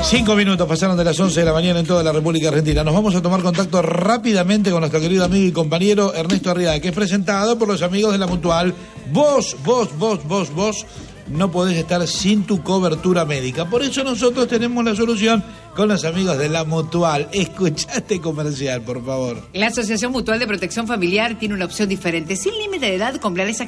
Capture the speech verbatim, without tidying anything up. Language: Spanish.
Cinco minutos pasaron de las once de la mañana en toda la República Argentina. Nos vamos a tomar contacto rápidamente con nuestro querido amigo y compañero Ernesto Arriaga, que es presentado por los amigos de La Mutual. Vos, vos, vos, vos, vos no podés estar sin tu cobertura médica. Por eso nosotros tenemos la solución con los amigos de La Mutual. Escuchaste comercial, por favor. La Asociación Mutual de Protección Familiar tiene una opción diferente, sin límite de edad, con planes